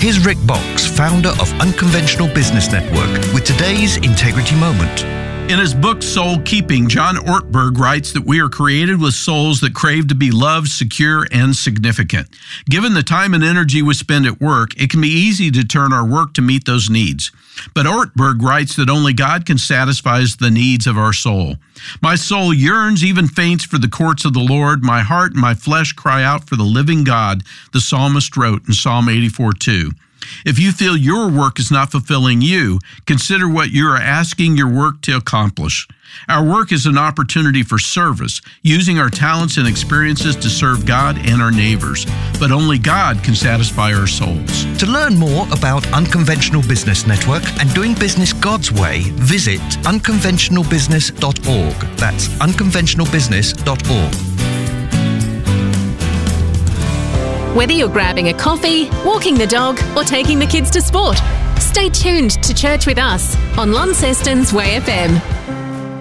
Here's Rick Box, founder of Unconventional Business Network, with today's Integrity Moment. In his book, Soul Keeping, John Ortberg writes that we are created with souls that crave to be loved, secure, and significant. Given the time and energy we spend at work, it can be easy to turn our work to meet those needs. But Ortberg writes that only God can satisfy the needs of our soul. My soul yearns, even faints, for the courts of the Lord. My heart and my flesh cry out for the living God, the psalmist wrote in Psalm 84:2. If you feel your work is not fulfilling you, consider what you are asking your work to accomplish. Our work is an opportunity for service, using our talents and experiences to serve God and our neighbors. But only God can satisfy our souls. To learn more about Unconventional Business Network and doing business God's way, visit unconventionalbusiness.org. That's unconventionalbusiness.org. Whether you're grabbing a coffee, walking the dog, or taking the kids to sport, stay tuned to Church with Us on Launceston's Way FM.